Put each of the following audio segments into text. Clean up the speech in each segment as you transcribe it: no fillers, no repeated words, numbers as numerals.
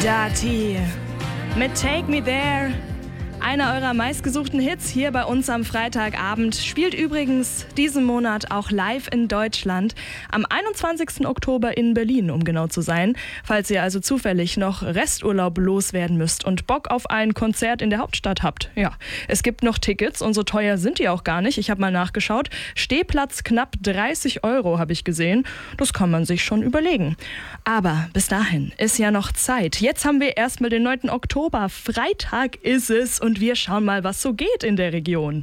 Dati mit Take Me There. Einer eurer meistgesuchten Hits hier bei uns am Freitagabend, spielt übrigens diesen Monat auch live in Deutschland. Am 21. Oktober in Berlin, um genau zu sein. Falls ihr also zufällig noch Resturlaub loswerden müsst und Bock auf ein Konzert in der Hauptstadt habt. Ja, es gibt noch Tickets und so teuer sind die auch gar nicht. Ich habe mal nachgeschaut. Stehplatz knapp 30 € habe ich gesehen. Das kann man sich schon überlegen. Aber bis dahin ist ja noch Zeit. Jetzt haben wir erstmal den 9. Oktober. Freitag ist es und wir schauen mal, was so geht in der Region.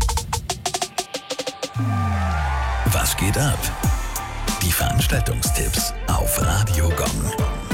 Was geht ab? Die Veranstaltungstipps auf Radio Gong.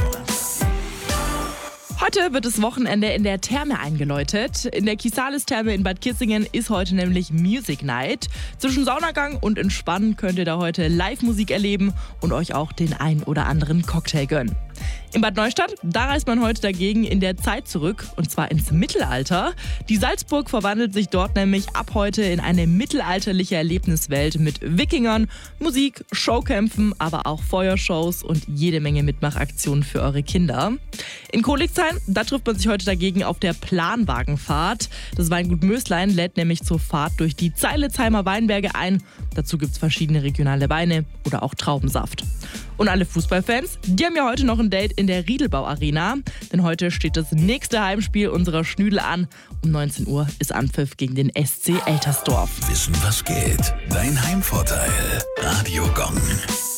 Heute wird das Wochenende in der Therme eingeläutet. In der Kisalis-Therme in Bad Kissingen ist heute nämlich Music Night. Zwischen Saunagang und Entspannen könnt ihr da heute Live-Musik erleben und euch auch den ein oder anderen Cocktail gönnen. In Bad Neustadt, da reist man heute dagegen in der Zeit zurück, und zwar ins Mittelalter. Die Salzburg verwandelt sich dort nämlich ab heute in eine mittelalterliche Erlebniswelt mit Wikingern, Musik, Showkämpfen, aber auch Feuershows und jede Menge Mitmachaktionen für eure Kinder. In Koligsheim, da trifft man sich heute dagegen auf der Planwagenfahrt. Das Weingut Möslein lädt nämlich zur Fahrt durch die Zeilitzheimer Weinberge ein. Dazu gibt's verschiedene regionale Weine oder auch Traubensaft. Und alle Fußballfans, die haben ja heute noch ein Date in der Riedelbau Arena. Denn heute steht das nächste Heimspiel unserer Schnüdel an. Um 19 Uhr ist Anpfiff gegen den SC Eltersdorf. Wissen, was geht? Dein Heimvorteil. Radio Gong.